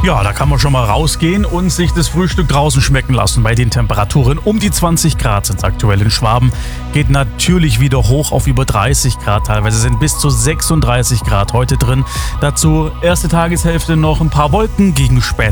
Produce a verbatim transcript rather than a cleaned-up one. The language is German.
Ja, da kann man schon mal rausgehen und sich das Frühstück draußen schmecken lassen. Bei den Temperaturen um die zwanzig Grad sind es aktuell in Schwaben. Geht natürlich wieder hoch auf über dreißig Grad. Teilweise sind bis zu sechsunddreißig Grad heute drin. Dazu erste Tageshälfte noch ein paar Wolken, gegen spät